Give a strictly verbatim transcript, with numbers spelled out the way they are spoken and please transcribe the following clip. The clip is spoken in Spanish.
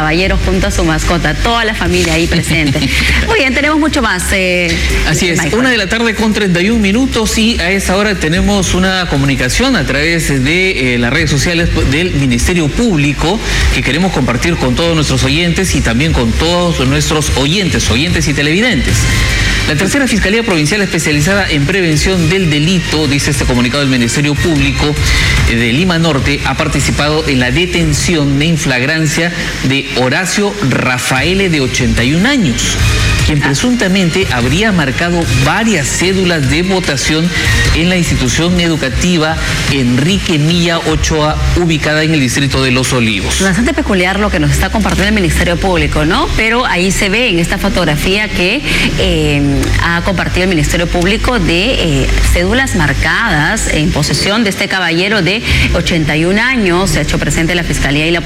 caballero junto a su mascota, toda la familia ahí presente. Muy bien, tenemos mucho más. Eh, Así es, Michael. una de la tarde con treinta y un minutos y a esa hora tenemos una comunicación a través de eh, las redes sociales del Ministerio Público que queremos compartir con todos nuestros oyentes y también con todos nuestros oyentes, oyentes y televidentes. La tercera Fiscalía Provincial especializada en prevención del delito, dice este comunicado del Ministerio Público eh, de Lima Norte, ha participado en la detención en flagrancia de Horacio Rafael de ochenta y un años, quien presuntamente habría marcado varias cédulas de votación en la institución educativa Enrique Milla Ochoa, ubicada en el distrito de Los Olivos. Bastante peculiar lo que nos está compartiendo el Ministerio Público, ¿no? Pero ahí se ve en esta fotografía que eh, ha compartido el Ministerio Público de eh, cédulas marcadas en posesión de este caballero de ochenta y un años. Se ha hecho presente la Fiscalía y la